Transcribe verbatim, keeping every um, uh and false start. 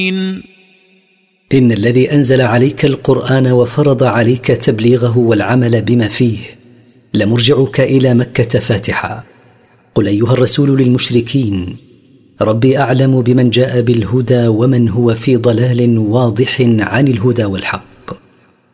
إن الذي أنزل عليك القرآن وفرض عليك تبليغه والعمل بما فيه لمرجعك إلى مكة فاتحا. قل أيها الرسول للمشركين: ربي أعلم بمن جاء بالهدى ومن هو في ضلال واضح عن الهدى والحق.